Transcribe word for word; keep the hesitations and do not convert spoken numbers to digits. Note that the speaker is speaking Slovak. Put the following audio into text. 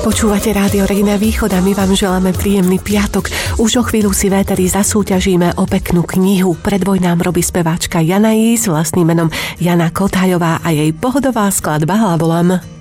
Počúvate Rádio Regina Východ a my vám želáme príjemný piatok. Už o chvíľu si v éteri zasúťažíme o peknú knihu. Predvoj nám robí speváčka Jana Jí s vlastným menom Jana Kotájová a jej pohodová skladba Hlavolám.